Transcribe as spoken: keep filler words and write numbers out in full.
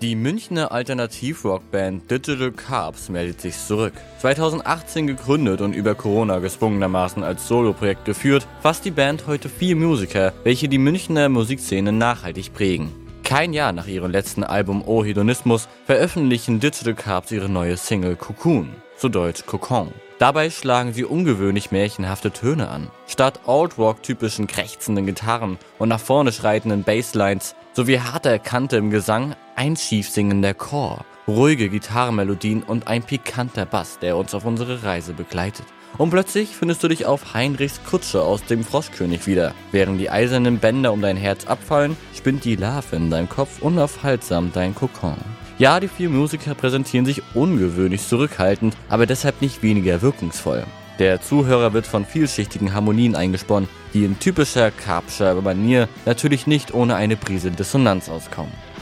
Die Münchner Alternativ-Rockband Digital Carbs meldet sich zurück. zweitausendachtzehn gegründet und über Corona gezwungenermaßen als Soloprojekt geführt, fasst die Band heute vier Musiker, welche die Münchner Musikszene nachhaltig prägen. Kein Jahr nach ihrem letzten Album O Hedonismus veröffentlichen Digital Carbs ihre neue Single Cocoon, zu Deutsch Kokon. Dabei schlagen sie ungewöhnlich märchenhafte Töne an. Statt Alt-Rock-typischen krächzenden Gitarren und nach vorne schreitenden Basslines sowie harter Kante im Gesang ein schief singender Chor, ruhige Gitarrenmelodien und ein pikanter Bass, der uns auf unsere Reise begleitet. Und plötzlich findest du dich auf Heinrichs Kutsche aus dem Froschkönig wieder. Während die eisernen Bänder um dein Herz abfallen, spinnt die Larve in deinem Kopf unaufhaltsam dein Kokon. Ja, die vier Musiker präsentieren sich ungewöhnlich zurückhaltend, aber deshalb nicht weniger wirkungsvoll. Der Zuhörer wird von vielschichtigen Harmonien eingesponnen, die in typischer Carbscher Manier natürlich nicht ohne eine Prise Dissonanz auskommen.